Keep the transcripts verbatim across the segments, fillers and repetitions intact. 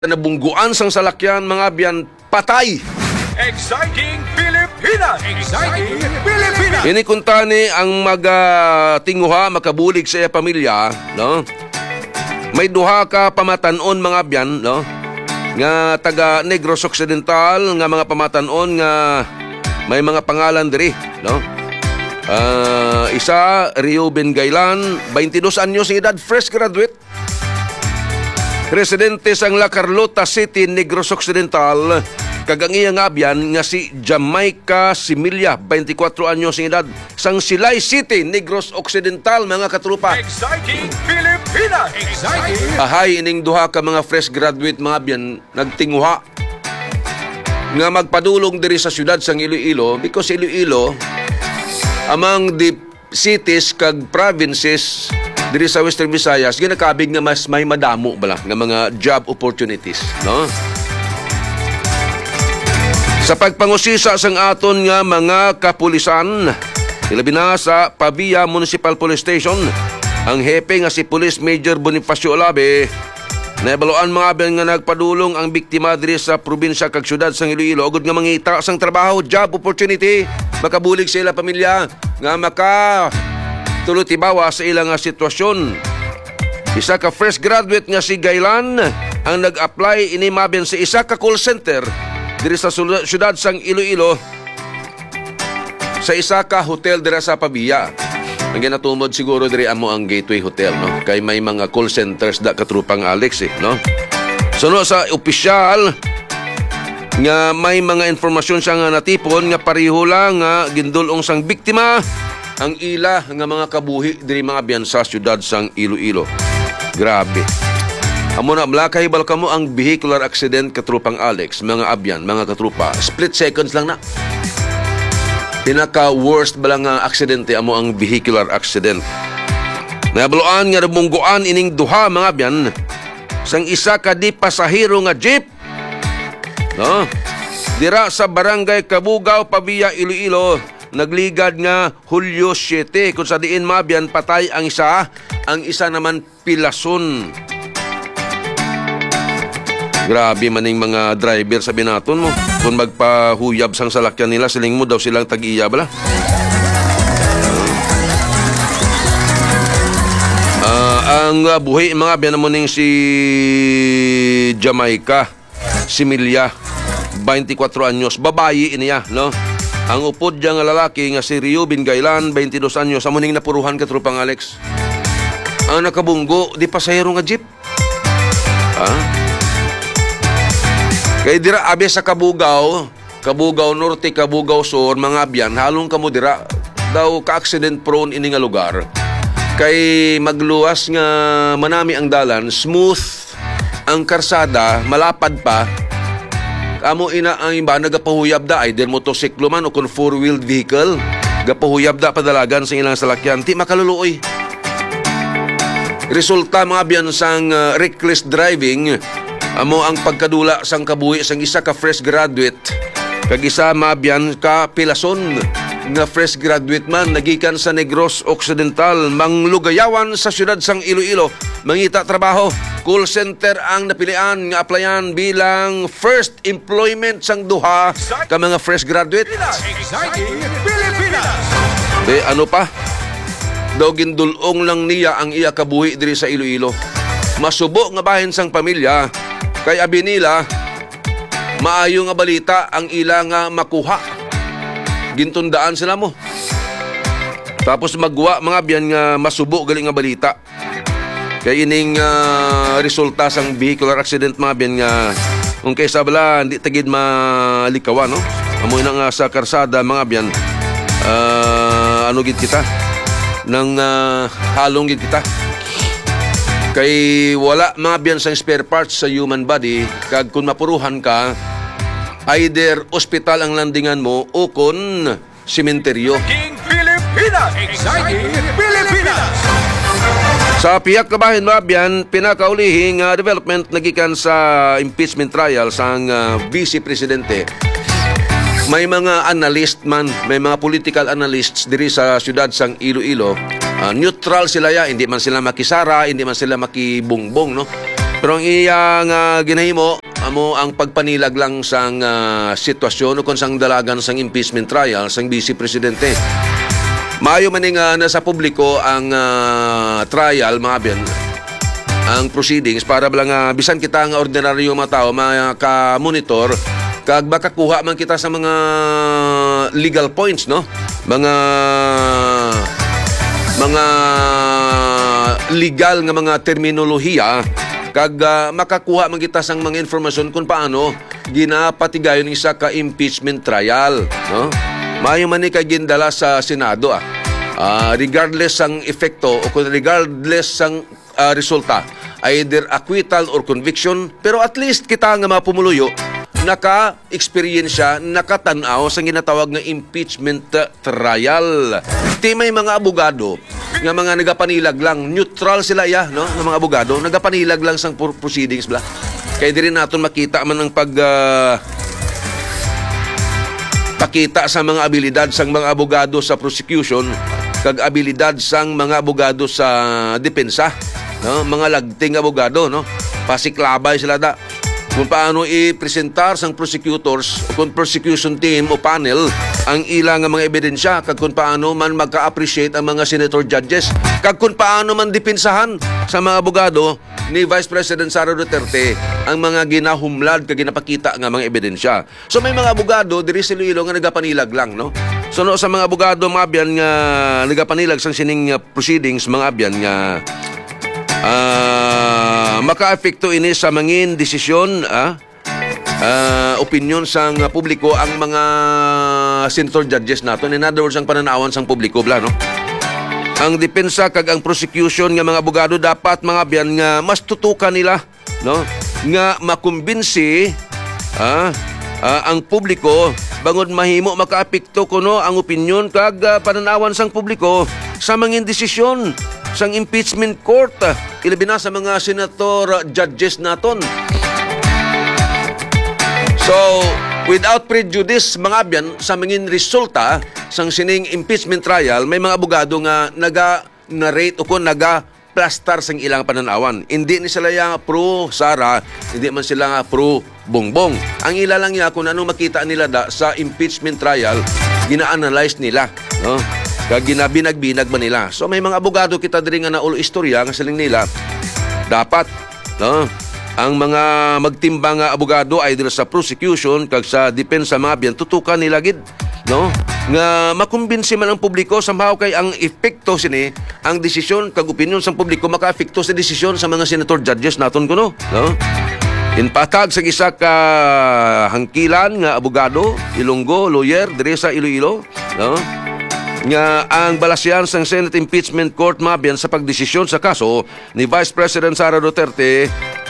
Nabungguan sang salakyan mga biyan patay. Exciting Pilipinas! Exciting Pilipinas! Ini kuntani ang magatinguha makabulig sa iya pamilya, no? May duha ka pamatanon mga biyan, no? Nga taga Negros Occidental nga mga pamatanon nga may mga pangalan diri, no? Uh, isa Reuben Gaylan, twenty-dos anyos ng edad, fresh graduate. Residente sang La Carlota City, Negros Occidental, kagang iya nga abyan nga si Jamaica Similia, twenty-four anyos ng edad, sang Silay City, Negros Occidental, mga katrupa. Exciting Pilipinas! Exciting! Ahay ining duha ka mga fresh graduate mga abyan nagtinguha nga magpadulong diri sa syudad sang Iloilo because Iloilo among the cities kag provinces diri sa Western Visayas ginakabig nga mas may madamo bala nga mga job opportunities, no? Sa pagpangusisa sang aton nga mga kapulisan, ilabi na sa Pavia Municipal Police Station, ang hepe nga si Police Major Bonifacio Olabe naibaloan mga abyan nga nagpadulong ang biktima diri sa probinsya kag syudad sang Iloilo ugod nga mangita sang trabaho, job opportunity, makabulig sa ila pamilya nga maka tuloy tibawa sa ilang sitwasyon. Isa ka fresh graduate nga si Gaylan ang nag-apply ini maben sa isa ka call center diri sa syudad sang Iloilo sa isa ka hotel diri sa Pavia. Ang ginatumod siguro diri amo ang Gateway Hotel, no? Kay may mga call centers da katrupang Alex, eh, no? So no, sa opisyal nga may mga informasyon siya nga natipon nga pareho lang nga gindulong sang biktima ang ila nga mga kabuhi diri mga biyan sa syudad sang Iloilo. Grabe. Amo na blakay balka mo ang vehicular accident katrupang Alex, mga abyan, mga katrupa. Split seconds lang na. Pinaka worst bala nga aksidente amo ang vehicular accident. Nabaloan nga nabungguan ining duha mga abyan sang isa ka di pasahero nga jeep. No? Dira sa barangay Kabugaw, Pavia, Iloilo, nagligad nga Hulyo siyete kung sa diin mabyan patay ang isa, ang isa naman pilason. Grabe maning mga driver sa binaton mo. Kung magpahuyab sang salakyan nila, siling mo daw silang tag-iya bala. Uh, ang uh, buhay mga biyan mo ning si Jamaica Similia, twenty-four anyos, babayi iniya, no? Ang upod diya nga lalaki nga si Reuben Gaylan, twenty-dos anyos, amuning napuruhan ka trupang Alex. Ang nakabunggo, di pasahero nga jeep. Ha? Kaya dira abe sa Kabugaw, Kabugaw Norte, Kabugaw Sur, mga abyan, halong kamo dira, daw ka-accident prone ini nga lugar. Kay magluwas nga manami ang dalan, smooth ang karsada, malapad pa, amo ina ang iba nagapahuyab da either motosiklo man o kung four-wheeled vehicle gapahuyab da padalagan sa ilang salakyan ti makaluluoy. Resulta mga biyan sang uh, reckless driving amo ang pagkadula sang kabuhi sang isa ka fresh graduate kag isa mabyan ka pilason nga fresh graduate man nagikan sa Negros Occidental, manglugayawan sa syudad sang Iloilo, mangita trabaho. Call center ang napilian nga applyan bilang first employment sang duha ka mga fresh graduate. Exciting Pilipinas! De, ano pa? Daw gindulong lang niya ang iya kabuhi diri sa Iloilo. Masubo nga bahin sang pamilya kay abi nila maayo nga balita ang ila nga makuha. Gintundaan sila mo. Tapos magwa mga biyan nga masubo galing nga balita. Kaya ining uh, resulta sang vehicular accident mga biyan nga kung kaysa bala hindi tagid malikawan, no? Amoy na nga sa karsada mga biyan uh, ano gid kita nang uh, halong gid kita. Kay wala mga biyan sang spare parts sa human body kag kung mapuruhan ka either ospital ang landingan mo o kun sementeryo. Exciting Pilipinas! Exciting Pilipinas! Sa piyak kabahin mabyan, pinakaulihing uh, development nagikan sa impeachment trial sang uh, Vice Presidente. May mga analyst man, may mga political analysts diri sa syudad sang Iloilo. Uh, neutral sila ya, hindi man sila makisara, hindi man sila makibungbong, no? Pero ang iyang uh, ginahimo amo ang pagpanilag lang sang uh, sitwasyon o kung sang dalagan sang impeachment trial sang Vice Presidente. Maayo man nga nasa publiko ang uh, trial mga biyan, ang proceedings para lang uh, bisan kita nga ordinaryo mga tao maka-monitor kag makakuha man kita sa mga legal points, no? Mga mga legal nga mga terminolohiya kag uh, makakuha man kita sang mga informasyon kung paano ginapatigayon ng isa ka impeachment trial, no? Maayo man ni kay gindala sa Senado ah. Uh, regardless sang epekto o kung regardless sang uh, resulta, either acquittal or conviction, pero at least kita nga mapumuluyo naka-experience, nakatanaw sa ginatawag nga impeachment trial. Ti may mga abogado nga mga nagapanilag lang, neutral sila ya, no? Ng mga abogado, nagapanilag lang sang proceedings bla. Kaya di rin natin makita man ang pag uh, pakita sa mga abilidad sang mga abogado sa prosecution kag abilidad sang mga abogado sa depensa, no? Mga lagting abogado, no? Pasiklabay sila da kung paano i-presentar sang prosecutors o kung prosecution team o panel ang ilang mga ebidensya kag kung paano man magka-appreciate ang mga senator judges kag kung paano man depensahan sa mga abogado ni Vice President Sara Duterte ang mga ginahumlad kag ginapakita nga mga ebidensya. So may mga abogado diri sa Iloilo nga nagapanilag lang, no? So no, sa mga abogado mga abyan nga nagapanilag sang sining uh, proceedings mga abyan nga uh, maka-apekto ini sa mangin desisyon ah, uh, opinion sang uh, publiko ang mga senator judges nato. In other words, ang pananawan sang publiko bla, no? Ang depensa kag ang prosecution nga mga abogado dapat mga biyan nga mas tutukan nila, no? Nga makumbinsi ah, uh, ang publiko bangod mahimo makaapekto kuno ang opinion kag uh, pananawan sang publiko sa mangin desisyon sang impeachment court, uh, ilabi na sa mga senator uh, judges naton. So, without prejudice mga abyan sa mangin resulta sang sining impeachment trial, may mga abogado nga naga-narrate o kung naga-plastar sang ilang pananawan. Hindi ni sila yung pro Sara, hindi man sila nga pro Bongbong. Ang ila lang niya kung ano makita nila da sa impeachment trial, gina-analyze nila, no? Kag ginabinag-binag man nila. So may mga abogado kita diri nga naulo istorya nga siling nila dapat, no? Ang mga magtimbang nga abogado ay dira sa prosecution kag sa depensa mga biyan tutukan nila gid, no? Nga makumbinsi man ang publiko somehow kay ang epekto sini ang desisyon kag opinion sang publiko maka-apekto sa desisyon sa mga senator judges naton kuno, no? Inpatag sa isa ka hangkilan nga abogado, Ilonggo lawyer diri sa Iloilo, no? Nga ang balasyan sang Senate Impeachment Court mabiyan sa pagdesisyon sa kaso ni Vice President Sara Duterte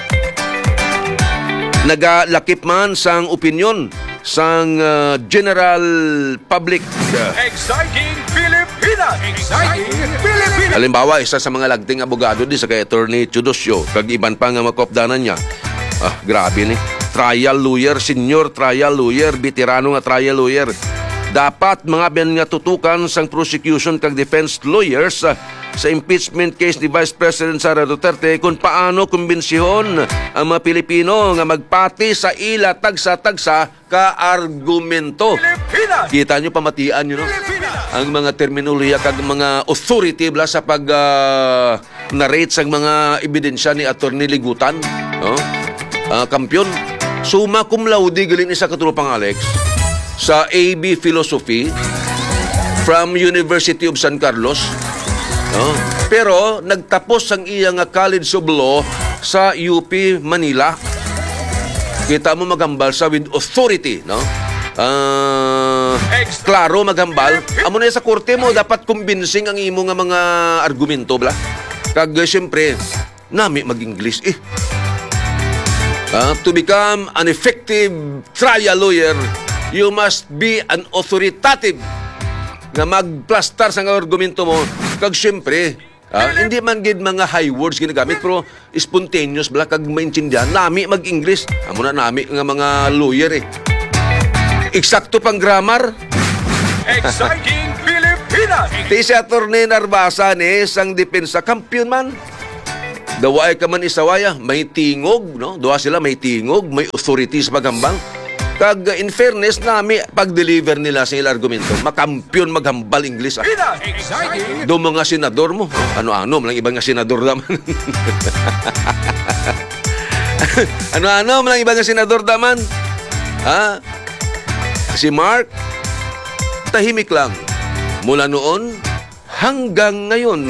nagalakip man sang opinyon sang uh, general public. Uh, Exciting Pilipinas! Exciting Pilipinas! Halimbawa, isa sa mga lagting abogado di sa kay Attorney Chudosyo, kag iban pa nga makopdanan niya. Ah, grabe ni. Trial lawyer, senior trial lawyer, veterano nga trial lawyer. Dapat mga biyan nga tutukan sang prosecution kag defense lawyers uh, sa impeachment case ni Vice President Sara Duterte kung paano kumbensihon ang mga Pilipino nga magpati sa ila tagsa-tagsa ka argumento. Pilipinas! Kita nyo, pamatian nyo, no? Ang mga terminolohiya kag mga authority bla sa pag uh, narrate sang mga ebidensya ni Attorney Ligutan, no? Uh, kampiyon. Summa cum laude galing isa katulupang Alex sa A B Philosophy from University of San Carlos, no? Pero nagtapos ang iyang College of Law sa U P Manila. Kita mo magambal sa with authority, no? Uh, klaro magambal. Amo na sa korte mo dapat convincing ang imo nga mga argumento bla. Kag siyempre nami mag-English eh. Uh, to become an effective trial lawyer, you must be an authoritative nga magplastar sa argumento mo. Kag siyempre, ah, hindi man gid mga high words ginagamit, pero spontaneous bala kag maintindihan. Nami mag-English. Amo na nami nga mga lawyer eh. Eksakto pang grammar. Exciting Pilipinas! Ti si Attorney Narbasa ni sang depensa kampiyon man. Daway ka man isawaya, may tingog, no? Duha sila may tingog, may authorities magambang. Kag uh, in fairness nami pag-deliver nila sa ilang argumento, makampyon maghambal English. Ah. Pinas. Exciting. Do mga senador mo, ano-ano, malang ibang nga senador naman. Ano-ano, malang ibang nga senador naman. Ha? Si Mark, tahimik lang. Mula noon hanggang ngayon.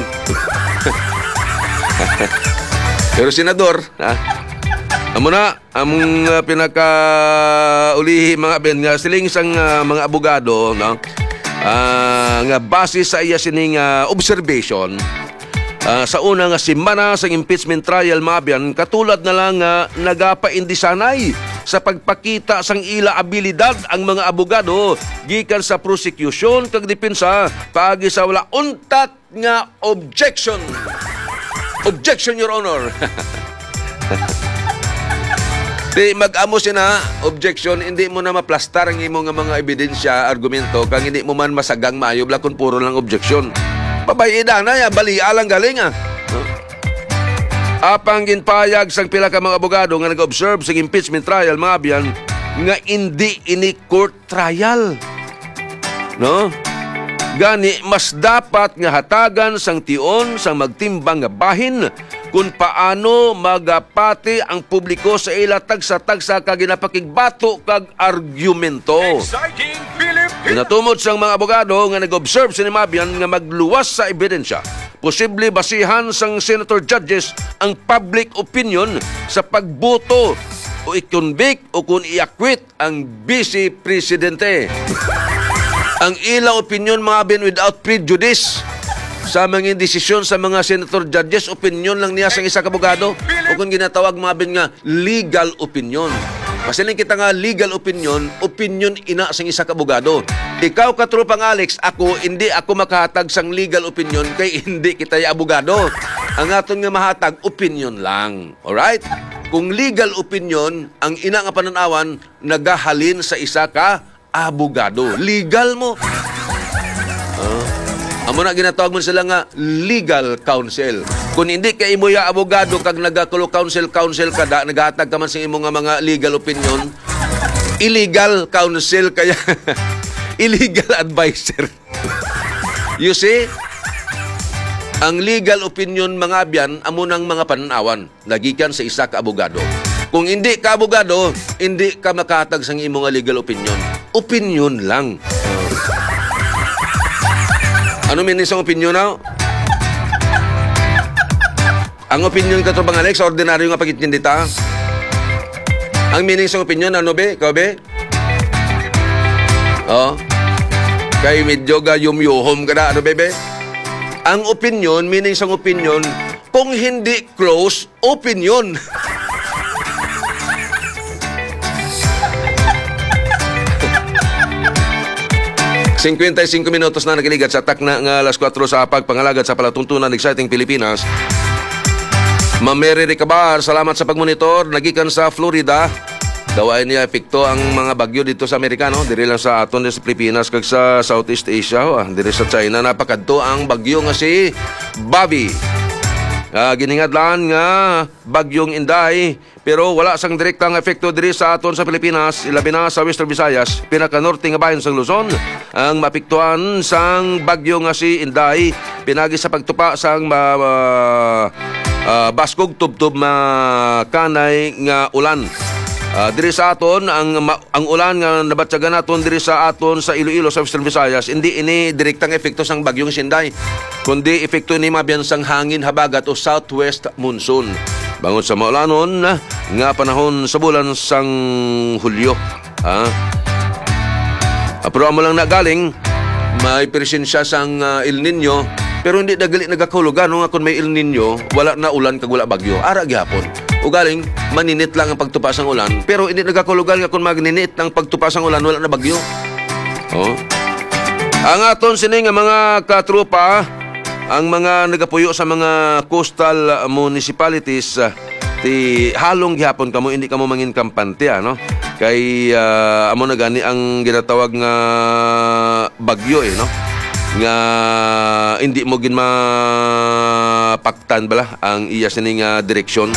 Pero senador, ha? Amo na, among uh, pinaka-ulihi mga ben, nga siling isang uh, mga abogado, no? Uh, nga base sa iya sining uh, observation, uh, sa una nga simana sa impeachment trial mabiyan, katulad na lang uh, nagapaindisanay sa pagpakita sang ila abilidad ang mga abogado gikan sa prosecution kag depensa paagi sa wala untat nga objection. Objection, Your Honor. Di mag-amo siya na objection, hindi mo na maplastar ang imo nga mga ebidensya, argumento, kang hindi mo man masagang maayo kung puro lang objection. Pabayida na ya, bali alang galing ah. Huh? Apang ginpayag sang pila ka mga abogado nga nag-observe sa impeachment trial mga biyan nga hindi ini court trial. No? Gani, mas dapat nga hatagan sang tion sang magtimbang nga bahin kung paano magapati ang publiko sa ila tagsa-tagsa kag ginapakigbato kag argumento. Exciting Philippines. Pinatumod sang mga abogado nga nag-observe sa Mabian nga magluwas sa ebidensya. Posible basihan sang senator judges ang public opinion sa pagboto o i-convict o kung i-acquit ang vice presidente. Ang ilang opinion mga bin without prejudice sa mga desisyon sa mga senator judges, opinion lang niya sa isa ka abogado o kung ginatawag mga bin nga legal opinion. Masaling kita nga legal opinion, opinion ina sa isa ka abogado. Ikaw katrupang Alex, ako hindi ako makahatag sang legal opinion kay hindi kita ya abogado. Ang aton nga mahatag opinion lang. Alright? Kung legal opinion, ang ina nga pananawan nagahalin sa isa ka abogado. Legal mo. Uh, amo na ginatawag mo sila nga legal counsel. Kung hindi ka imo ya abogado kag nagakulo counsel counsel ka da, nagahatag ka man sa imo nga mga legal opinion, illegal counsel kaya illegal advisor. You see? Ang legal opinion mga biyan amo nang mga pananawan nagikan sa isa ka abogado. Kung hindi ka abogado, hindi ka makahatag sa imo nga legal opinion. Opinion lang. Ano meaning sa opinion na? Ang opinion ka to bang Alex, ordinaryo nga pagitindita. Ang meaning sa opinion, ano be? Ikaw be? Oh. Kay medyo ga yum-yuhom ka na, ano bebe? Ang opinion, meaning sa opinion, kung hindi close, opinion. fifty-five minutos na nagiligat sa takna nga alas kwatro sa pagpangalagad sa palatuntunan ng Exciting Pilipinas. Ma'am Mary Ricabar, salamat sa pagmonitor. Nagikan sa Florida. Dawain niya epekto ang mga bagyo dito sa Amerika, no? Diri lang sa aton sa Pilipinas kag sa Southeast Asia. Oh. Diri sa China napakadto ang bagyo nga si Bobby. Uh, giningadlaan nga bagyong Inday, pero wala sang direktang epekto diri sa aton sa Pilipinas, ilabi na sa Western Visayas, pinaka-norte nga bahin sang Luzon. Ang mapiktuan sang bagyo nga si Inday pinagi sa pagtupa sang uh, uh, uh, baskog tubtob ma kanay nga ulan. Uh, diri sa aton ang ang ulan nga nabatyagan naton diri sa aton sa Iloilo sa Western Visayas, hindi ini direktang epekto sang bagyong Sinday, kundi epekto ni mabiyan sang hangin habagat o southwest monsoon. Bangon sa maulanon nga panahon sa bulan sang Hulyo. Ha? Pero amo lang nagaling may presensya sang uh, El Nino, pero hindi dagali nagakahulugan no, nga kung may El Nino wala na ulan kag wala bagyo. Ara gyapon. Ugaling maninit lang ang pagtupas ng ulan, pero hindi nagakahulugan nga kung magninit ang pagtupas ng ulan wala na bagyo. Oh. Ang aton sini nga mga katrupa, ang mga nagapuyo sa mga coastal municipalities, uh, ti halong gihapon kamo hindi kamo mangin kampante ano. Kay uh, amo na gani ang ginatawag nga bagyo eh no. nga hindi mo gin mapaktan bala ang iya sining uh, direksyon.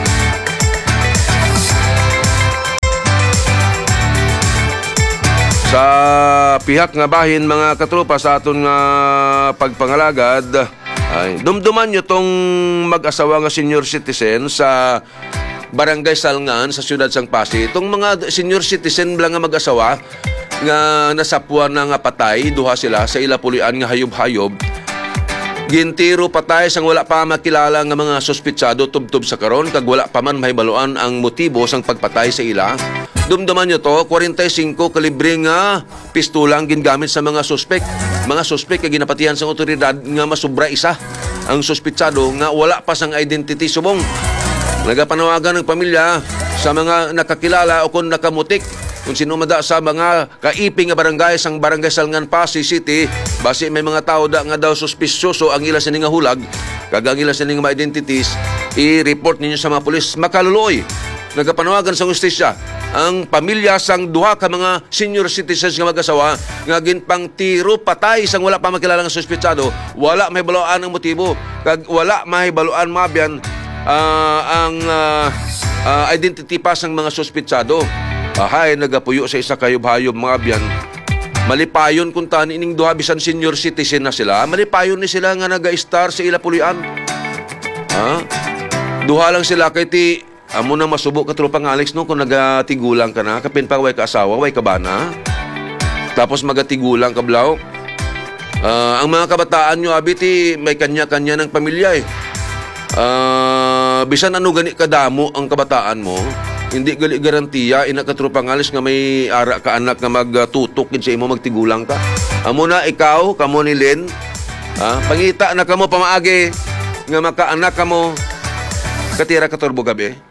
Sa pihak nga bahin mga katropa sa aton nga pagpangalagad, ay dumduman nyo tong mag-asawa nga senior citizen sa Barangay Salngan sa siyudad sang Pasig. Itong mga senior citizen lang nga mag-asawa nga nasapwan na nga patay, duha sila sa ilapulian nga hayob-hayob. Gintiro patay sang wala pa makilala nga mga suspitsado tubtub sa karon kag wala pa man mahibaluan ang motibo sang pagpatay sa ila. Dumduman nyo to, forty-five kalibre nga pistolang gingamit sa mga suspek. Mga suspek kag ginapatihan sa otoridad nga masubra isa ang suspitsado nga wala pa sang identity subong. Nagapanawagan ng pamilya sa mga nakakilala o kung nakamutik kung sino mada sa mga kaiping nga barangay sang Barangay Salngan, Pasig City, base may mga tao da nga daw suspisyoso ang ila sining nga hulag kag ang ila sining nga identities, i-report ninyo sa mga pulis makaluloy. Nagapanawagan sa justisya ang pamilya sang duha ka mga senior citizens nga mag-asawa nga ginpang tiro patay sang wala pa makilala nga suspetsado, wala mahibaluan ang motibo kag wala mahibaluan mabyan uh, ang uh, uh, identity pa sang mga suspetsado. Ahay nagapuyo sa isa kayob-hayob mga byan. Malipayon kung tani ining duha bisan senior citizen na sila, malipayon ni sila nga naga-star sa ilapulian. Ha? Duha lang sila kay ti amo na masubo ka tropang Alex no kung nagatigulang ka na kapin pa way ka asawa way ka bana tapos magatigulang ka blaw. Uh, ang mga kabataan nyo abiti may kanya-kanya ng pamilya eh. Uh, bisan ano gani kadamo ang kabataan mo, hindi gali garantiya ina ka tropang Alex nga may ara ka anak nga magtutok gid sa imo magtigulang ka. Amo na ikaw kamo ni Len, uh, pangita na kamo pamaagi nga makaanak kamo katira ka turbo gabi.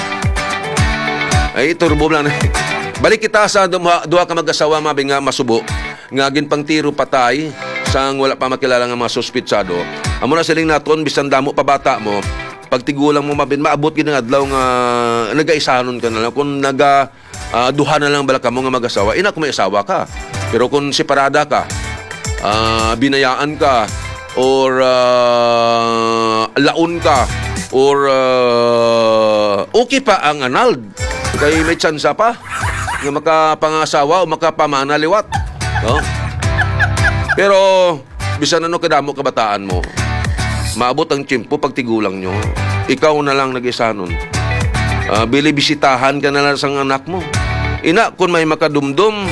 Ay, turbo lang. Balik kita sa duha, duha ka mag-asawa mabi nga masubo. Nga ginpang tiro patay sang wala pa makilala nga mga suspitsado. Amo na siling naton bisan damo pa bata mo. Pagtigulang mo mabin maabot gid nga adlaw nga nagaisanon ka na lang kung naga uh, duha na lang bala ka mo nga mag-asawa. Ina kung may asawa ka. Pero kung separada ka, uh, binayaan ka or uh, laon ka or uh, okay pa ang anald. Kay may tsansa pa nga makapangasawa o makapamana liwat, no? Pero bisan ano kadamo kabataan mo, maabot ang tiyempo pagtigulang nyo, ikaw na lang nag-isa nun. Uh, bili-bisitahan ka na lang sang anak mo. Ina, kung may makadumdum,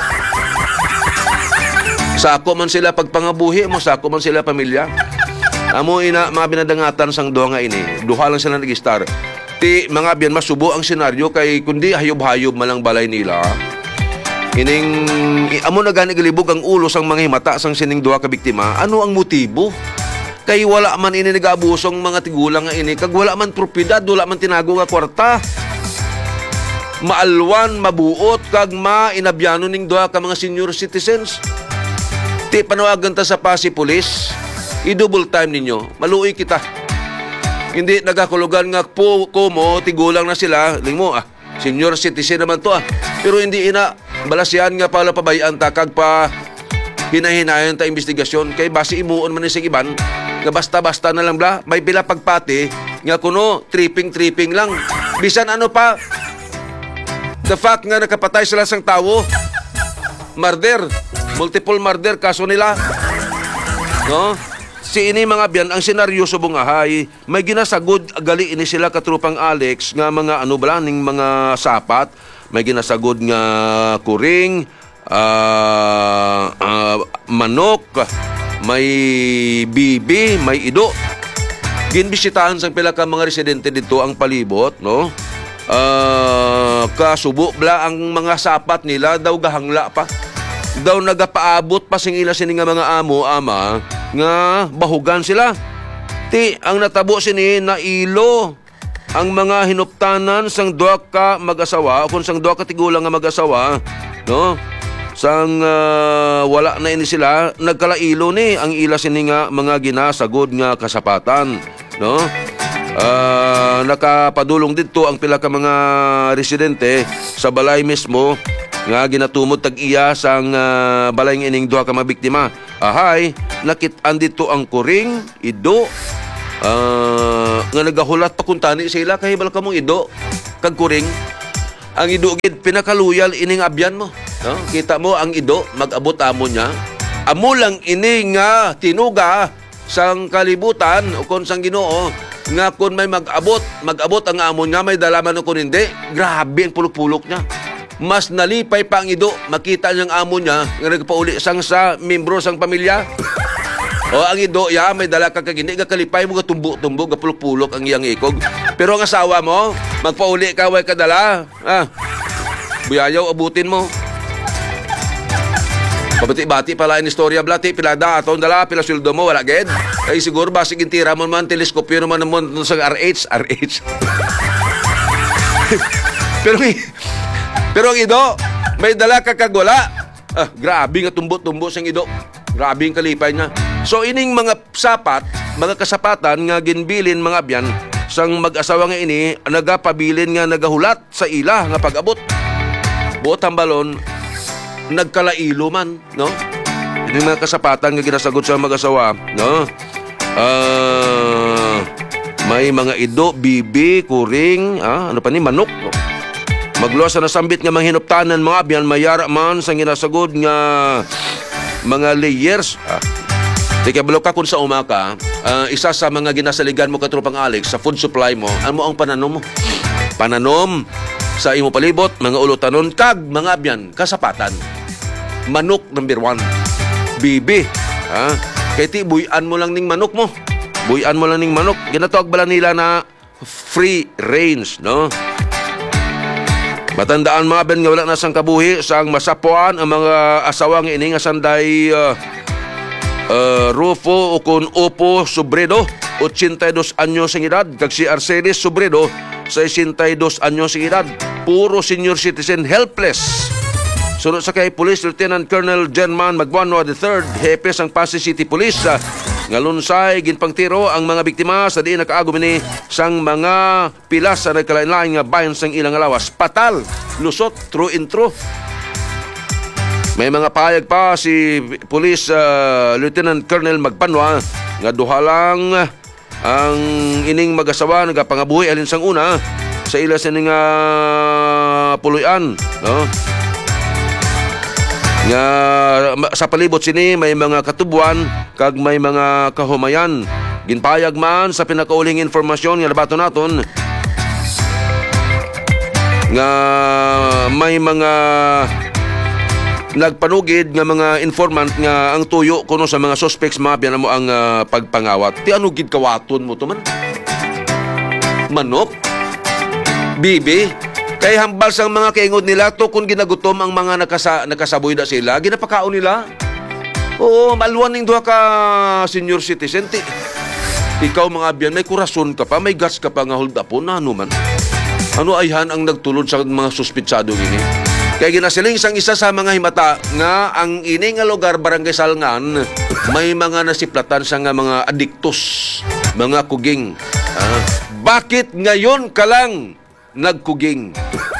sako man sila pagpangabuhi mo, sako man sila pamilya. Amo ina, mga binadangatan sang duha nga ini, duha lang sila nag-star. Ti mga biyan masubo ang senaryo kay kundi hayob-hayob malang balay nila. Ining amo na gani galibog ang ulo sang mga himata sang sining duha ka biktima. Ano ang motibo? Kay wala man ini nag-aabusong mga tigulang nga ini kag wala man propiedad, wala man tinago nga kwarta. Maalwan, mabuot kag mainabyano ning duha ka mga senior citizens. Ti panawagan ta sa Pasig Police, i-double time ninyo. Maluoy kita. Hindi nagakulugan nga po ko mo, tigulang na sila. Ling mo, ah, senior citizen naman to ah. Pero hindi ina, balasyan nga pala pabayaan ta, kag pa hinahinayan ta investigasyon. Kay basi imuon man ni sa iban, nga basta-basta na lang bla, may pila pagpati, nga kuno, tripping-tripping lang. Bisan ano pa, the fact nga nakapatay sila sang tao, murder, multiple murder, kaso nila. No? Si ini mga biyan, ang senaryo subong ahay, may ginasagod gali ini sila katrupang Alex nga mga ano bala ning mga sapat, may ginasagod nga kuring, uh, uh, manok, may bibi, may ido. Ginbisitahan sang pila ka mga residente dito ang palibot, no? Uh, kasubo bala ang mga sapat nila daw gahangla pa. Daw nagapaabot pa sing ila sini nga mga amo ama nga bahugan sila. Ti ang natabo sini na ilo ang mga hinuptanan sang duha ka mag-asawa o kung sang duha ka tigulang nga mag-asawa, no? Sang uh, wala na ini sila nagkalailo ni ang ila sini nga mga ginasagod nga kasapatan, no? Uh, nakapadulong dito ang pila ka mga residente sa balay mismo nga ginatumod tag iya sang uh, balay ng ining duha ka mga biktima. Ahay, nakit-an dito ang kuring, ido, uh, nga nagahulat pa kuntani sila kahibal ka mong ido, kag kuring. Ang ido gid pinakaluyal ining abyan mo. No? Kita mo ang ido, mag-abot amo niya. Amo lang ini nga tinuga sang kalibutan o kon sang Ginoo nga kun may mag-abot, mag-abot ang amo niya, may dalaman o kun hindi. Grabe ang pulok-pulok niya. Mas nalipay pa ang ido, makita niyang amo niya nga nagpauli sang sa membro sang pamilya. O ang ido, ya, may dala ka kagindi, kakalipay mo, tumbo-tumbo, kapulok-pulok ang iyang ikog. Pero ang asawa mo, magpauli ka, way kadala. Ah, buyayaw, abutin mo. Pabati-bati pala ang istorya, blati, pilada, atong dala, pila sweldo mo, wala ged. Ay siguro, basig intira mo man, teleskopyo naman naman sa R H, R H. Pero Pero ang ido, may dala ka kagwala. Ah, grabe nga tumbo-tumbo sang ido. Grabe ang kalipay niya. So ining mga sapat, mga kasapatan nga ginbilin mga abyan sang mag-asawa nga ini nagapabilin nga nagahulat sa ila nga pag-abot. Buot ang balon, nagkalailo man, no? Ining mga kasapatan nga ginasagot sa mag-asawa, no? Ah, may mga ido, bibi, kuring, ah, ano pa ni, manok, no? Magluwas na nasambit nga manghinuptanan mga abyan mayara man sa ginasagod nga mga layers. Ah, di kabalo ka kung sa umaka, uh, isa sa mga ginasaligan mo katropang Alex sa food supply mo, ano mo ang pananom mo? Pananom sa imo palibot, mga ulutanon, kag mga abyan, kasapatan. Manok number one. Bibi. Ha? Kaya ti, buyan mo lang ning manok mo. Buyan mo lang ning manok. Ginatawag bala nila na free range, no? Matandaan mga ben nga wala na sang kabuhi sang masapuan ang mga asawa nga ini nga sanday uh, uh, Rufo o kun Opo Sobredo, eighty-two anyos ang edad, kag si Arcelis Sobredo, sixty-two anyos ang edad. Puro senior citizen, helpless. Sunod sa kay Police Lieutenant Colonel Genman Magbuano the third, hepe sang Pasay City Police, uh, nga lunsay ginpangtiro ang mga biktima sa diin nakaagom ni sang mga pilas sa nagkalain-lain nga bayan sang ilang lawas. Patal, lusot, true in true. May mga payag pa si Police uh, Lieutenant Colonel Magbanwa nga duha lang ang ining mag-asawa nagapangabuhi alin sang una sa ila sa ning uh, puluyan, no? Nga sa palibot sini may mga katubuan kag may mga kahumayan. Ginpayag man sa pinakauling informasyon nga labaton naton nga may mga nagpanugid nga mga informant nga ang tuyo kuno sa mga suspects mabyan mo ang uh, pagpangawat. Ti anugid kawaton mo to man? Manok? Bibi? Kay hambal sang mga kaingod nila to kung ginagutom ang mga nakasa, nakasaboy na sila, ginapakaon nila. Oo, maluwan ng duha ka senior citizen. Ti, ikaw mga abyan, may kurason ka pa, may gas ka pa nga hold upon, ano man. Ano ayhan ang nagtulod sa mga suspitsado ini? Kaya ginasiling sang isa sa mga himata nga ang ini nga lugar barangay Salngan, may mga nasiplatan sa nga mga adiktos, mga kuging. Ah, bakit ngayon ka lang nagkuging?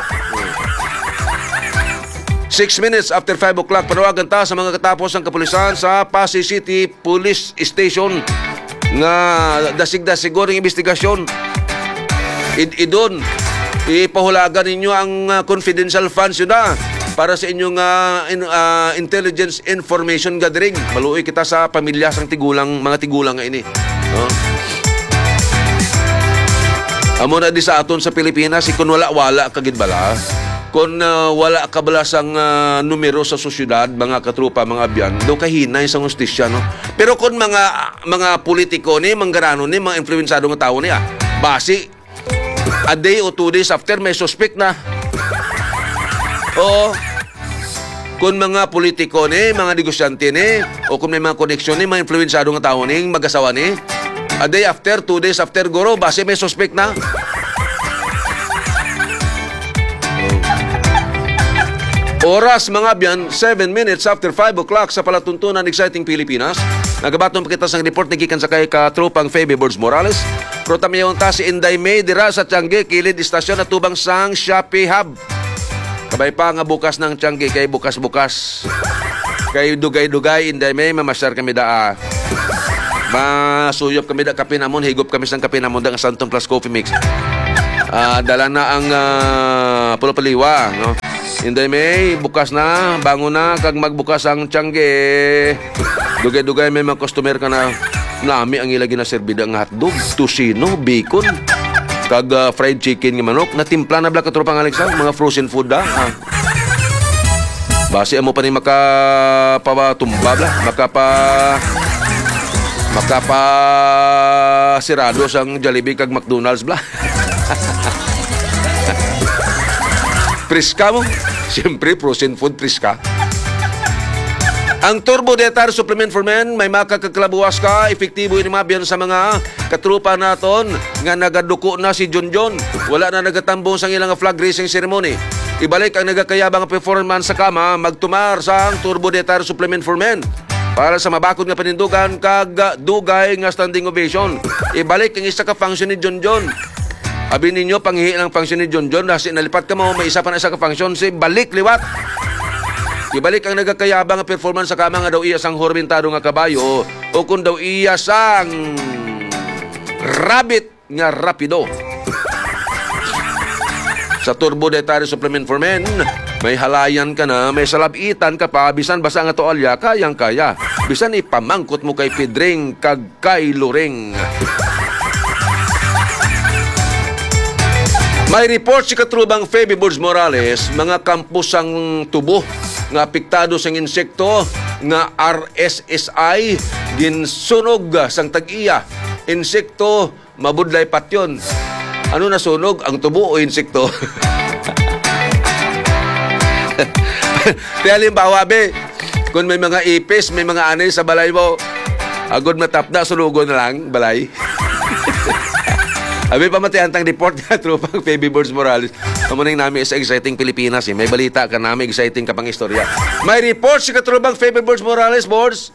Six minutes after five o'clock, panawagan ta sa mga katapos ng kapulisan sa Pasay City Police Station nga dasig-dasig siguro ng investigasyon. Id-idon, ipahulagan ninyo ang uh, confidential funds yun na para sa inyong uh, in, uh, intelligence information gathering. Maluoy kita sa pamilya sang tigulang, mga tigulang nga ini. No? Amo na di sa aton sa Pilipinas, kung wala-wala kagid bala. Kung uh, wala ka bala sang uh, numero sa sosyudad, mga katrupa, mga abyan, daw kahinay sa hustisya, no? Pero kung mga mga politiko ni, manggarano ni, mga influensado ng tao niya, basi, a day o two days after, may suspect na. O, kung mga politiko ni, mga negosyante ni, o kung may mga koneksyon ni, mga influensado ng tao ni, mag-asawa ni, a day after, two days after, guro, basi may suspect na. Oras mga byan, seven minutes after five o'clock sa palatuntunan Exciting Pilipinas. Nagabatong pakita sa report ni gikan sa kay katropang Febe Borges Morales. Protamiyon ta si Inday May dira sa Tiangge, kilid istasyon at tubang sang Shopee Hub. Kabay pa nga bukas ng tiyanggi kay bukas-bukas. Kay dugay-dugay, inday may mamasyar kami daa. Masuyop kami da kape namon, higop kami sang kape namon da nga Santon Plus Coffee Mix. Uh, dala na ang uh, pulapaliwa, no? Inday may, bukas na, bango na, kag magbukas ang tiyanggi. Dugay-dugay may mga customer ka na nami ang ilagi na serbida ng hotdog, tusino, bacon, kag uh, fried chicken ng manok, natimpla na bla katropang Alexander, mga frozen food da. Ah. Base mo pa ni makapatumba bla, makapa makapa sirado sang Jollibee kag McDonald's bla. Priska mo, siyempre frozen food priska. Ang Turbo Detar Supplement for Men, may makakaklabuwas ka, efektibo ini mabiyan sa mga katrupa naton nga nagaduko na si John John. Wala na nagatambong sang ilang flag raising ceremony. Ibalik ang nagakayabang performance sa kama, magtumar sa ang Turbo Detar Supplement for Men. Para sa mabakod nga panindugan, kag dugay nga standing ovation. Ibalik ang isa ka function ni John John. Abi ninyo, panghihi ng function ni John John, nasi nalipat ka mo, may isa pa na isa ka function, si balik liwat. Ibalik ang nagakayabang performance sa kama nga daw iya sang hormentado nga kabayo o kung daw iya sang rabbit nga rapido. Sa Turbo Dietary Supplement for Men, may halayan ka na, may salabitan ka pa, bisan basa nga toalya, kayang-kaya. Bisan ipamangkot mo kay Pidring kag kay Luring. May report si Katrubang Feby Burz Morales, mga kampus ang tubo nga apektado sang insekto nga R S S I ginsunog sang tag-iya. Insekto mabudlay patyon. Ano na sunog? Ang tubo o insekto? Kaya halimbawa, be, kung may mga ipis, may mga anay sa balay mo, agod matapda, sunugon na lang, balay. Abi pa matayantang report nga tropang Feby Burz Morales. Kamuning namin sa Exciting Pilipinas. Eh. May balita ka namin, exciting ka pang istorya. May report si katrubang Feby Burz Morales, Burz.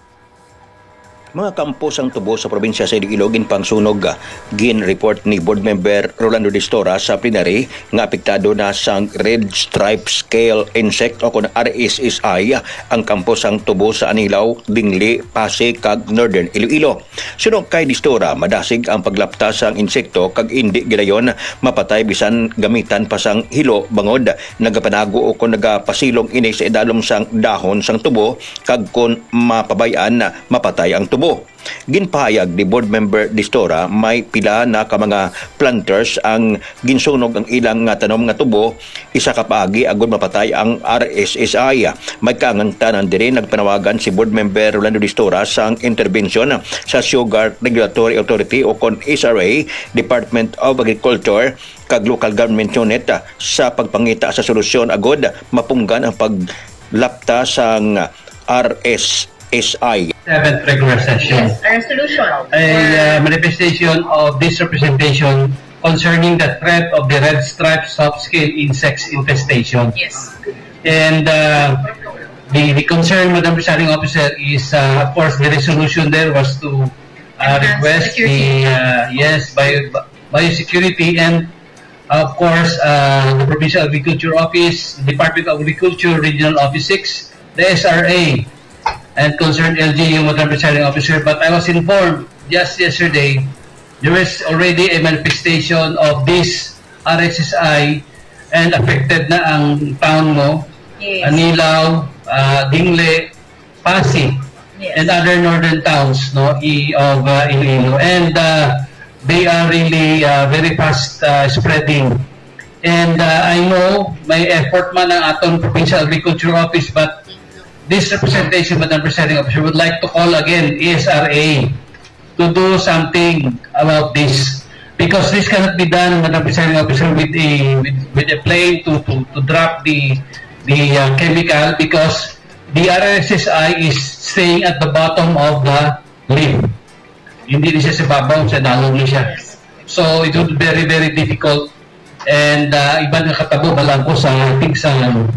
Mga kampos ang tubo sa probinsya sa Iloilo pang sunog. Gin-report ni board member Rolando Distora sa plenary nga apektado na sang red stripe scale insect o kung R S S I ang kampos ang tubo sa Anilaw, Dingli, Pasig kag Northern Iloilo. Sunog kay Distora, madasig ang paglapta sang insekto kag indi gidayon mapatay bisan gamitan pa sang hilo bangod nagapanago o kung nagapasilong ini sa idalom sang dahon sang tubo kag kung mapabayaan na mapatay ang tubo. Ginpahayag ni board member Distora may pila na ka mga planters ang ginsunog ang ilang nga tanom nga tubo isa ka paagi agud mapatay ang R S S I. May kangantanan diri nagpanawagan si board member Rolando Distora sang intervention sa Sugar Regulatory Authority o kon S R A, Department of Agriculture kag local government unit sa pagpangita sa solusyon agud mapunggan ang paglapta sang R S S I. Seventh regular session. Yes, a resolution. A uh, manifestation of this representation concerning the threat of the red stripe soft-scale insects infestation. Yes. And uh, the, the concern, Madam Presiding Officer, is uh, of course the resolution there was to uh, request the uh, yes bio, biosecurity and uh, of course uh, the Provincial Agriculture Office, Department of Agriculture Regional Office six, the S R A, and concerned L G U, Madam Presiding Officer. But I was informed just yesterday there is already a manifestation of this R S S I and affected na ang town mo, Yes. Anilaw, uh, Dingle, Pasig, Yes. and other northern towns no i- of uh, Iloilo. And uh, they are really uh, very fast uh, spreading. And uh, I know may effort man ang atong Provincial Agriculture Office, but this representation, Madam Presiding Officer, would like to call again E S R A to do something about this. Because this cannot be done, Madam Presiding Officer, with a with, with a plane to, to, to drop the the uh, chemical, because the R S S I is staying at the bottom of the leaf. Hindi niya sa babaw, sa dalong niya. So it would be very, very difficult. And uh, iba na katabo balang ko sa ating sa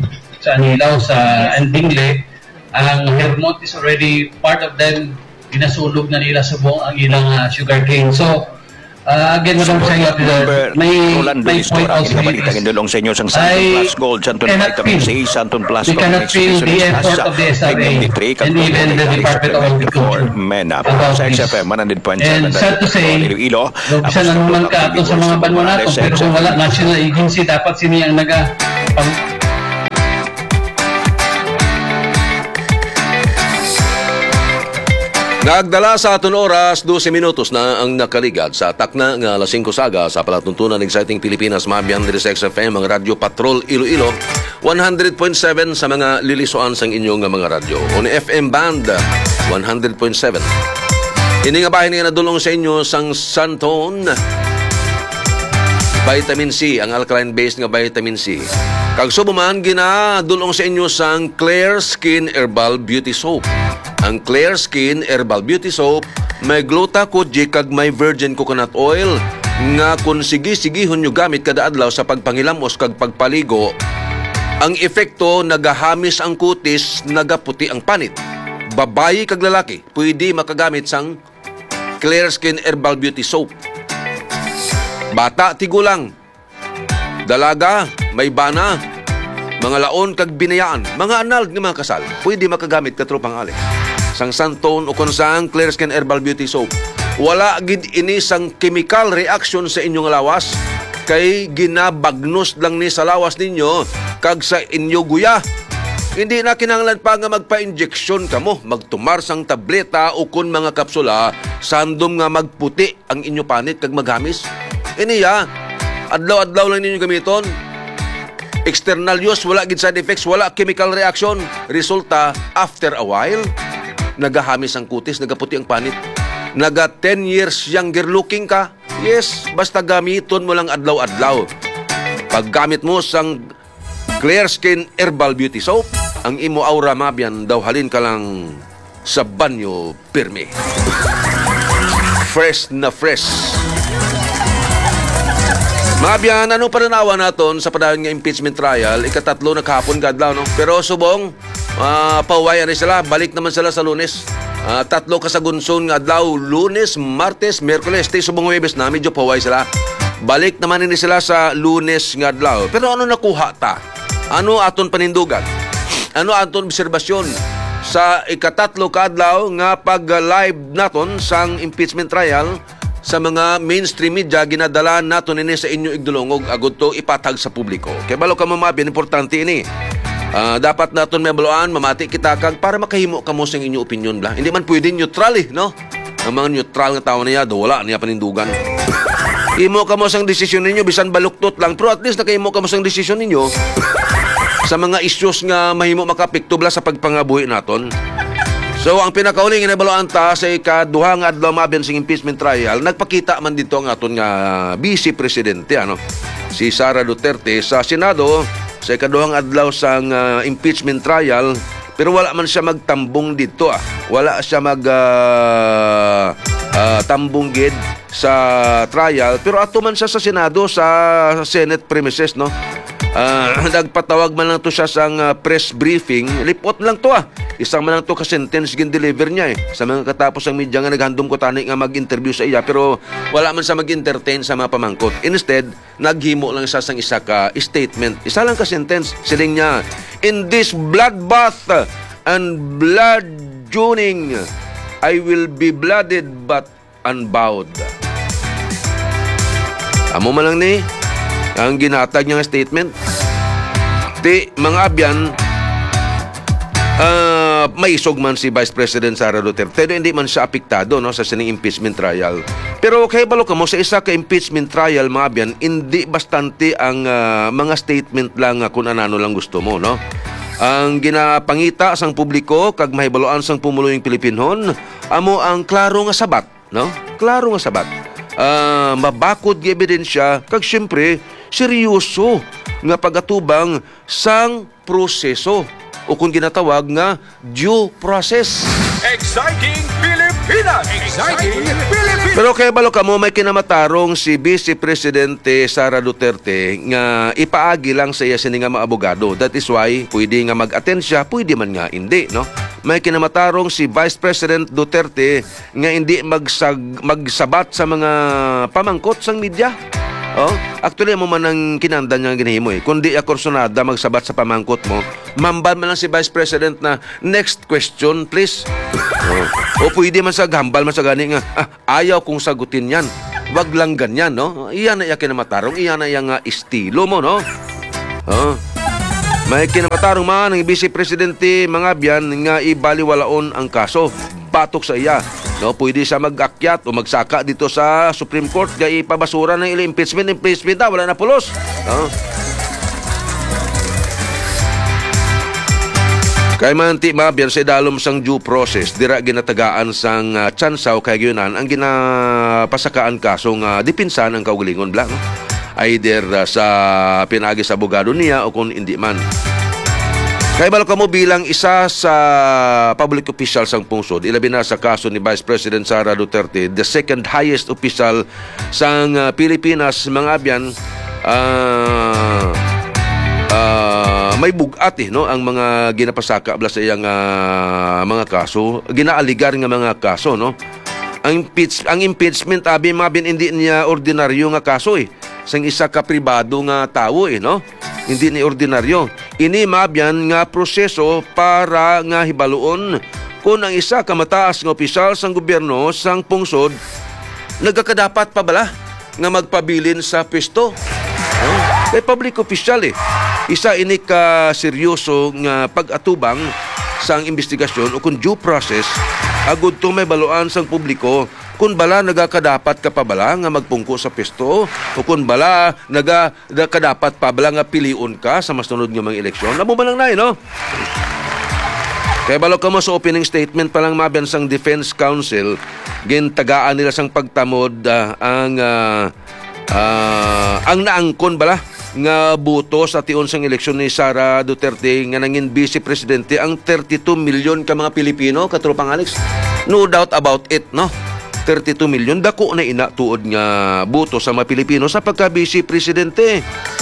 sa Anilaw, sa Andingle. Ang Hermont is already part of them, ginasunog na nila sa buong ang ilang uh, sugar cane. So, Uh, again, Madam Senator, Member may, Rolando may point Listora, also kinabalitan is, indulong sa inyo sang Santon I Plus Gold, Santon cannot Vitamin feel- C, Santon Plus we cannot feel the effort of the S R A and even the Department of Agriculture MENA. about Sa this. X F M, one hundred point And seven. sad to say, Iloilo. Lugsa na naman ka ato sa mga banwa nato, pero kung wala national agency, dapat sini ang naga pang Nagdala sa aton oras, dose minutos na ang nakaligad sa takna nga alas singko saga sa palatuntunan Exciting Pilipinas Mabiyan diri sa X F M ang Radio Patrol Iloilo one hundred point seven sa mga lilisuan sang inyong nga mga radyo. On F M band one hundred point seven. Ini nga bahin nga nadulong sa inyo sang Santon Vitamin C, ang alkaline based nga vitamin C. Kag subuman ginadulong sa inyo sang Clear Skin Herbal Beauty Soap. Ang Clear Skin Herbal Beauty Soap may gluta-kojik kag may virgin coconut oil nga kung sige-sigihon nyo gamit kada adlaw sa pagpangilamos kag pagpaligo, ang efekto nagahamis ang kutis, nagaputi ang panit. Babayi kag lalaki pwede makagamit sang Clear Skin Herbal Beauty Soap. Bata tigulang, dalaga, may bana, mga laon kag binayaan, mga anal ng mga kasal, pwede makagamit ka tropang ali. Sang Santon o kung sang Clear Skin Herbal Beauty Soap. Wala gid ini sang chemical reaction sa inyong lawas, kay ginabagnos lang ni sa lawas ninyo kag sa inyo guya. Hindi na kinahanglan pa nga magpa-injection kamo, magtumar sang tableta o kun mga kapsula, sandom nga magputi ang inyo panit kag maghamis. Iniya, adlaw-adlaw lang ninyo gamiton. External use, wala gid side effects, wala chemical reaction. Resulta, after a while, nagahamis ang kutis, nagaputi ang panit. Naga ten years younger looking ka. Yes, basta gamiton mo lang adlaw-adlaw. Paggamit mo sang Clear Skin Herbal Beauty Soap, ang imo aura mabiyan daw halin ka lang sa banyo pirmi. Fresh na fresh. Mabiyan, ano pa nanawa naton sa padayon nga impeachment trial? Ikatatlo na kahapon kadlaw, no? Pero subong, uh, pauwayan na sila. Balik naman sila sa Lunes. Uh, tatlo ka sa gunson nga adlaw, Lunes, Martes, Miyerkules. Tay subong Huwebes na, medyo pauway sila. Balik naman ini sila sa Lunes nga adlaw. Pero ano nakuha ta? Ano aton panindugan? Ano aton obserbasyon sa ikatatlo ka adlaw nga pag-live naton sang impeachment trial? Sa mga mainstream media, ginadala nato nini sa inyo igdulongog agud to ipatag sa publiko. Kaya balo ka mamabin, importante ini. Uh, dapat naton may baluan, mamati kita kag para makahimo kamo sa inyong opinion bla. Hindi man pwede neutral eh, no? Ang mga neutral nga tao niya, do wala niya panindugan. Imo kamo sang desisyon ninyo, bisan baluktot lang, pero at least nakahimo kamo sang desisyon ninyo sa mga issues nga mahimo makapikto bla sa pagpangabuhi naton. So, ang pinakauling inabaluan ta sa ikaduha nga adlaw mabiyan sing impeachment trial, nagpakita man dito ang aton nga Vice Presidente, ano, si Sara Duterte sa Senado sa ikaduhang adlaw sang uh, impeachment trial, pero wala man siya magtambong dito, ah. Wala siya mag uh, uh, tambong gid sa trial, pero ato man siya sa Senado sa Senate premises, no. Uh, nagpatawag man lang to siya sang uh, press briefing, lipot lang to ah. Isang man lang to ka-sentence gin-deliver niya eh. Sa mga katapos ang media nga naghandom ko tani nga mag-interview sa iya, pero wala man siya mag-entertain sa mga pamangkot. Instead, naghimo lang siya sang isa ka statement. Isa lang ka-sentence. Siling niya, in this bloodbath and blood tuning, I will be blooded but unbowed. Amo man lang ni ang ginatag niya statement. Ti, mga abyan, uh, may isog man si Vice President Sara Duterte. Pero hindi man siya apektado, no, sa sining impeachment trial. Pero kay balo ka mo, sa isa ka impeachment trial, mga abyan, hindi bastante ang uh, mga statement lang uh, kung anano lang gusto mo, no? Ang ginapangita sang publiko, kag mahibaloan sang pumuluyong Pilipinhon, amo ang klaro nga sabat, no? Klaro nga sabat. Uh, mabakod nga ebidensya, kag syempre, seryoso nga pagatubang sang proseso o kung ginatawag nga due process. Exciting Philippines! Pilipinas! Exciting Philippines! Pero kaya balo ka mo, may kinamatarong si Vice Presidente Sara Duterte nga ipaagi lang sa iya sini nga mga abogado. That is why pwede nga mag-attend siya, pwede man nga hindi, no? May kinamatarong si Vice President Duterte nga hindi magsag, magsabat sa mga pamangkot sang media. Oh, actually mo man ang kinandan niya ginahimo eh. Kundi akorsonada magsabat sa pamangkot mo, mamban man lang si Vice President na next question please. Oh. O pwede man sa gambal man sa gani nga ah, ayaw kong sagutin yan. Wag lang ganyan, no? Iyan na iya kinamatarong, iyan na iya nga estilo mo, no? Oh. May kinamatarong man ng Vice Presidente mga biyan nga ibaliwalaon ang kaso. Batok sa iya. No, pwede siya mag-akyat o magsaka dito sa Supreme Court kaya ipabasura ng ilo impeachment, impeachment na, wala na pulos. No? Kaya man ti mabyan sa dalom sang due process, dira ginatagaan sang uh, tsansaw kay gyunan ang ginapasakaan kasong uh, dipinsan ang kaugalingon bla. No? Either uh, sa pinagi sa abogado niya o kung hindi man. Kaya balo ka mo bilang isa sa public official sang pungsod, ilabi na sa kaso ni Vice President Sara Duterte, the second highest official sang uh, Pilipinas, mga abyan, uh, uh, may bugat eh, no? Ang mga ginapasaka abla sa iyang uh, mga kaso, ginaaligar nga mga kaso, no? Ang, impeach, ang impeachment, abi mga bin, hindi niya ordinaryo nga kaso eh. Sang isa ka pribado nga tao eh, no? Hindi ni ordinaryo. Ini mabyan nga proseso para nga hibaluon kung ang isa ka mataas nga opisyal sang gobyerno sang pungsod nagkakadapat pa bala nga magpabilin sa pwesto. Oh, kay public official eh. Isa ini ka seryoso nga pag-atubang sang investigasyon o kung due process agud to may baluan sang publiko kung bala nagakadapat ka pa bala nga magpungko sa pesto o kung bala naga, nagakadapat pa bala nga piliun ka sa masunod nga mga eleksyon. Namo ba lang na, no? Kaya balo ka mo sa opening statement pa lang mabiyan sang Defense Council, gintagaan nila sang pagtamod uh, ang uh, uh, ang naangkon bala nga buto sa tion sang eleksyon ni Sara Duterte nga nangin Vice Presidente ang thirty-two million ka mga Pilipino, katropang Alex. No doubt about it, no? thirty-two million dako na ina tuod nga buto sa mga Pilipino sa pagka-Vice Presidente.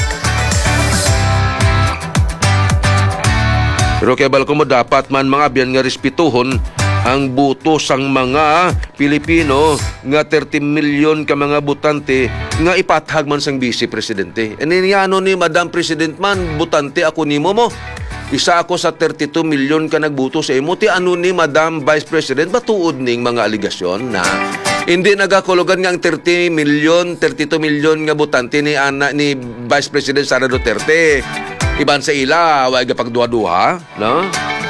Pero kaya balko mo dapat man mga biyan nga respetuhon ang buto sang mga Pilipino nga thirty million ka mga butante nga ipathag man sang Vice Presidente. E niano ni Madam President man, butante ako nimo mo. Isa ako sa thirty-two million ka nagbuto sa imo. Ti ano ni Madam Vice President, batuod ning mga aligasyon na hindi nagakulugan nga ang thirty million, thirty-two million nga butante ni ana ni Vice President Sara Duterte. Iban sa ila, wag pagduha-duha, no?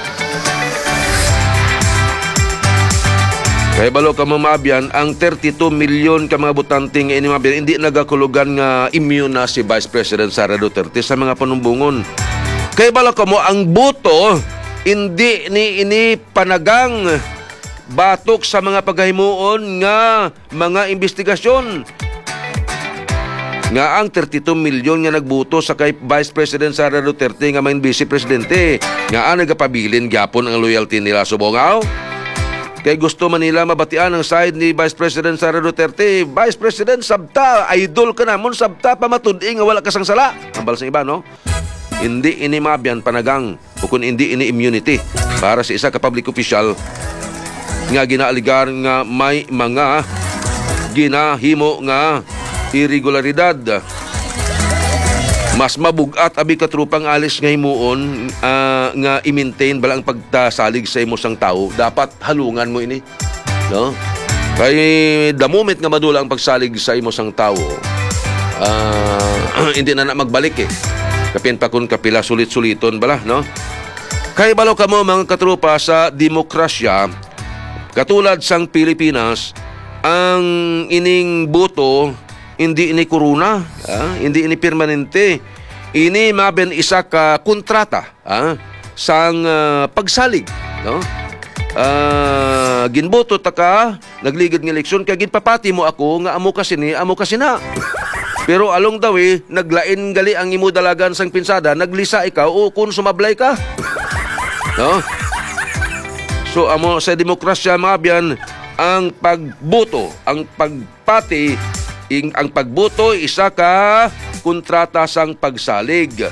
Kaya balo ka mamabyan, ang thirty-two million ka mga butante nga ini mabyan, hindi nagakulugan nga immune na si Vice President Sara Duterte sa mga panumbungon. Kaya bala ka mo, ang buto, hindi ni ini panagang batok sa mga paghahimuon nga mga investigasyon. Nga ang thirty-two million nga nagbuto sa kay Vice President Sara Duterte nga main Vice Presidente. Nga ang nagapabilin gyapon ang loyalty nila subongaw. Kay gusto man nila mabatian ang side ni Vice President Sara Duterte. Vice President, sabta, idol ka namon, sabta pamatudi nga wala kasang sala. Ambal sa iba, no? Hindi ini mabyan panagang o kung hindi ini immunity para sa isa ka public official nga ginaaligar nga may mga ginahimo nga irregularidad. Mas mabugat abi katrupang alis nga himuon uh, nga i-maintain bala ang pagtasalig sa imo sang tao. Dapat halungan mo ini, no? Kay the moment nga madula ang pagsalig sa imo sang tao, uh, hindi na na magbalik eh. Kapin pa kun kapila sulit-suliton bala, no? Kay balo ka mo mga katrupa sa demokrasya, katulad sang Pilipinas, ang ining boto hindi ini kuruna, ah, hindi ini permanente. Ini maben isa ka kontrata, ah, sang uh, pagsalig, no? Uh, ginboto ta ka, nagligid ng eleksyon kay ginpapati mo ako nga amo kasi ni, amo kasi na. Pero along daw eh, naglain gali ang imo dalagan sang pinsada, naglisa ikaw o kung sumablay ka. No? So amo sa demokrasya mabyan, ang pagboto, ang pagpati, ing, ang pagboto isa ka kontrata sang pagsalig.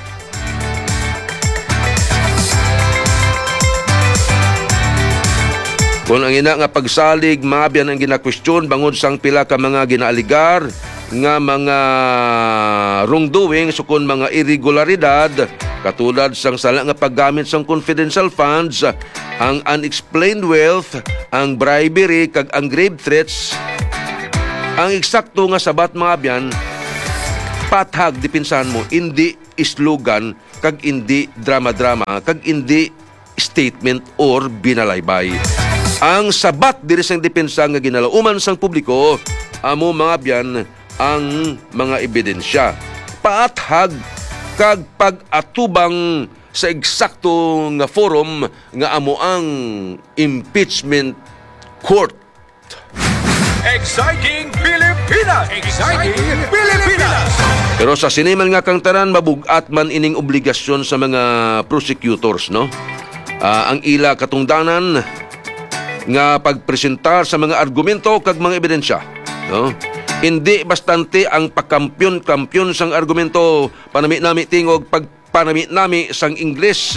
Kung ang ina nga pagsalig, mabiyan ang ginakwestiyon bangod sang pila ka mga ginaaligar nga mga wrongdoing sukon mga irregularidad katulad sang sala nga paggamit sang confidential funds, ang unexplained wealth, ang bribery kag ang grave threats. Ang eksakto nga sabat mga biyan, pathag dipinsan mo, hindi slogan kag hindi drama-drama kag hindi statement or binalaybay. Ang sabat diri sang depensa nga ginalauman sang publiko, amo mga biyan ang mga ebidensya. Paathag kag pag-atubang sa eksakto nga forum nga amo ang impeachment court. Exciting Pilipinas! Exciting Pilipinas! Pero sa siniman nga kang tanan, mabugat man ining obligasyon sa mga prosecutors, no? Ah, ang ila katungdanan nga pagpresentar sa mga argumento kag mga ebidensya, no? Hindi bastante ang pagkampyon-kampyon sang argumento, panami-nami tingog pagpanami-nami sang Ingles.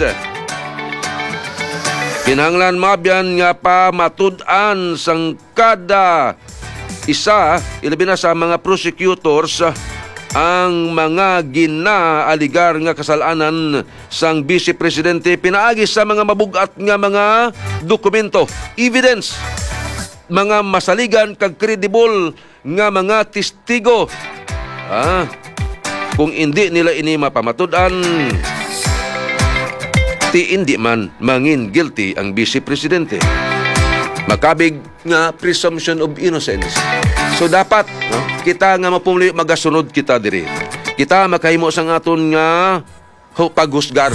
Kinahanglan mabyan nga pa matud-an sang kada isa, ilabi na sa mga prosecutors, ang mga ginaaligar nga kasalanan sang Vice Presidente pinaagi sa mga mabugat nga mga dokumento, evidence, mga masaligan kag credible nga mga testigo. Ah, kung hindi nila ini mapamatud-an, ti hindi man mangin guilty ang Vice Presidente. Makabig nga presumption of innocence. So dapat, no, kita nga mapumuli magasunod kita diri. Kita makahimo sang aton nga paghusgar.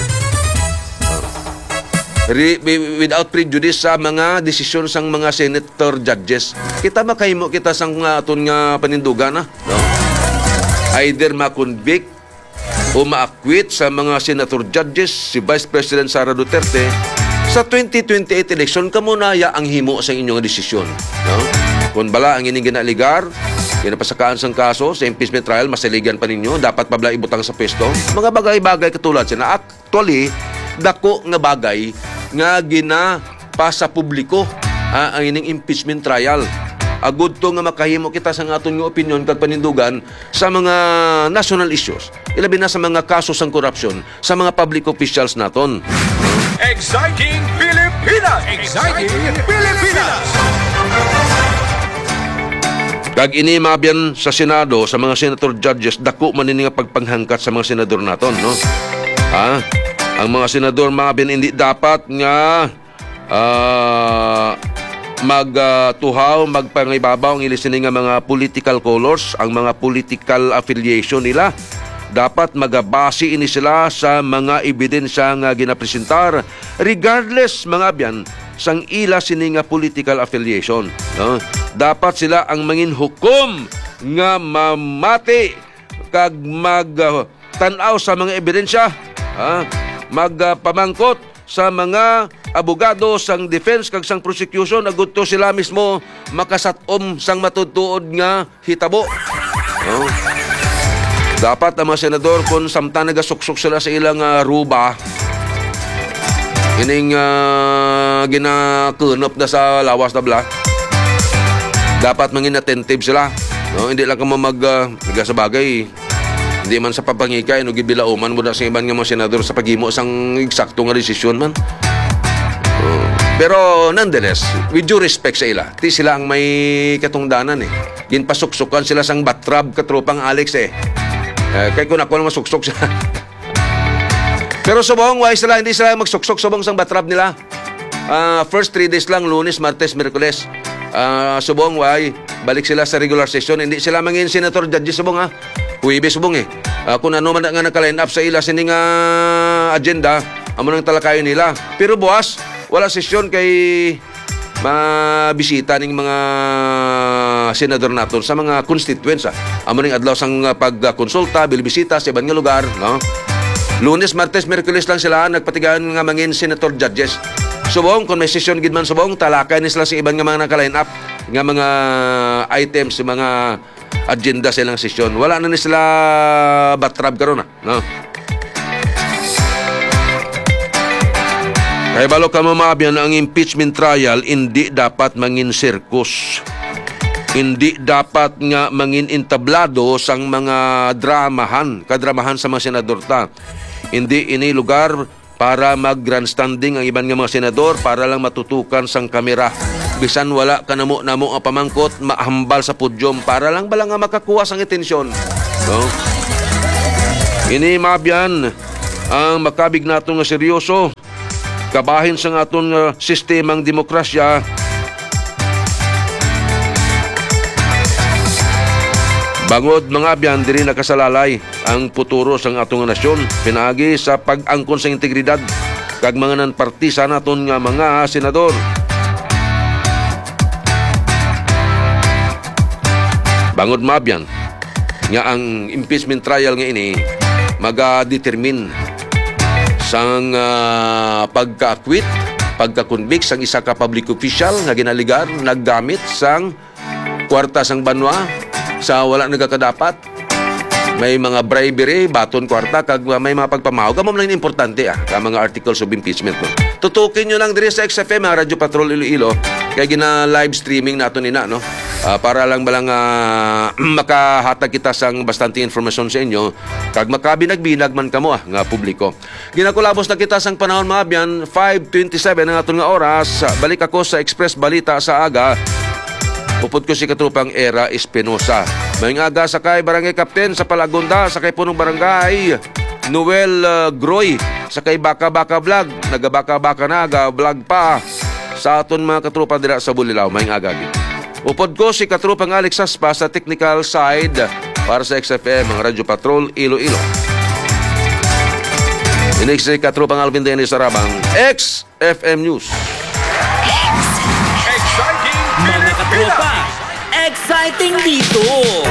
Re, without prejudice sa mga desisyon sang mga senator judges. Kita makahimo kita sang nga aton nga panindugan, no? Either ma-convict o ma-acquit sa mga senator judges si Vice President Sara Duterte sa twenty twenty-eight election. Kamo na ya ang himo sa inyong desisyon, no? Kung bala ang ining ginaligar, kinapasakaan sang kaso sa impeachment trial, masaligan pa ninyo, dapat pabla ibutang sa pwesto. Mga bagay-bagay katulad siya na actually dako nga bagay nga gina pa sa publiko, ah, ang ining impeachment trial. Agud to nga makahimo kita sa aton nga opinion kag panindugan sa mga national issues, ilabi na sa mga kaso sang korupsyon sa mga public officials naton. Exciting Pilipinas! Exciting Pilipinas! Kag ini mabyan sa Senado, sa mga senator judges, dako man ini nga pagpanghangkat sa mga senador naton, no? Ha? Ang mga senador mabyan hindi dapat nga uh, magtuhaw, uh, magpangibabaw ang ilisini nga mga political colors, ang mga political affiliation nila. Dapat magabasi ini sila sa mga ebidensya nga ginapresentar regardless mga byan sang ila sini nga political affiliation, no? Dapat sila ang mangin hukom nga mamati kag magtanaw uh, sa mga ebidensya, ha? Magpamangkot uh, sa mga abogado sang defense kag sang prosecution, agud to sila mismo makasatom sang matutuod nga hitabo, no? Dapat ang mga senador kung samtang nagasuksok sila sa ilang uh, ruba, ining uh, ginakunop na sa lawas na bla, dapat mangin attentive sila, no? Hindi lang ka mag uh, nagasabagay, hindi man sa papangikay no gibilauman mo na sa iban nga mga senador sa paghimo sang eksakto nga desisyon man. Uh, pero nonetheless, with due respect sa ila, ti sila ang may katungdanan eh. Ginpasuksukan sila sang batrab katropang Alex eh. Uh, kaya kung ako naman suksok siya. Pero subong, why sila, hindi sila magsuksok subong sang batrab nila. Uh, first three days lang, Lunes, Martes, Miyerkules. Uh, subong, why, balik sila sa regular session. Hindi sila mangin senator judges subong ha. Huwibes subong eh. Uh, kung ano man nga naka-line up sa ila sining uh, agenda, amo nang talakayon nila. Pero buwas, wala sesyon kay mabisita ning mga senador naton sa mga constituents. Ah. Amo ning adlaw sang uh, pagkonsulta, bilibisita sa ibang nga lugar, no? Lunes, Martes, Miyerkules lang sila nagpatigaan nga mangin senator judges. Subong kung may session gid man subong, talakay ni sila sa ibang nga mga naka-line up nga mga items, mga agenda silang sesyon. Wala na ni sila batrab karon na, no? Kaya balo ka mamabyan ang impeachment trial hindi dapat mangin sirkus. Hindi dapat nga mangin entablado sang mga dramahan, kadramahan sa mga senador ta. Hindi ini lugar para mag-grandstanding ang iban nga mga senador para lang matutukan sang kamera. Bisan wala ka namo namo ang pamangkot, mahambal sa pudyum para lang bala nga makakuha sang atensyon. No? Ini mabyan ang makabig nato nga seryoso. Kabahin sa aton uh, sistemang demokrasya. Bangod mga abyan, diri nakasalalay ang futuro sa atong nasyon. Pinagi sa pag-angkon sa integridad kag mga nanpartisa naton nga mga senador. Bangod mga abyan, nga ang impeachment trial nga ini maga-determine sang uh, pagka-acquit, pagka-convict sang isa ka public official nga ginaligar naggamit sang kwarta sang banwa sa wala nagkakadapat. May mga bribery, baton kwarta, kag may mga pagpamahog. Kamam lang importante ah, ka mga articles of impeachment. No? Tutukin nyo lang diri sa X F M, Radyo Patrol Iloilo, kaya gina live streaming nato nina, no? Uh, para lang balang uh, makahatag kita sang bastante informasyon sa inyo, kag makabinag-binag man kamo ah, nga publiko. Ginakulabos na kita sang panahon mabyan, five twenty-seven ang aton nga oras. Balik ako sa Express Balita sa aga. Upod ko si Katrupang Era Espinosa. May aga sakay Barangay Captain sa Palagunda, sakay punong Barangay Noel uh, Groy, sakay Baka-Baka Vlog, naga-Baka-Baka na, aga-vlog pa sa aton mga katrupa dira sa Bulilaw. May aga gid. Upod ko si Katrupang Alex Aspa sa technical side para sa X F M, ang Radyo Patrol Iloilo. Inig si Katrupang Alvin Dennis Sarabang, X F M News. Exciting Mga Pilipinas! katropa, exciting dito!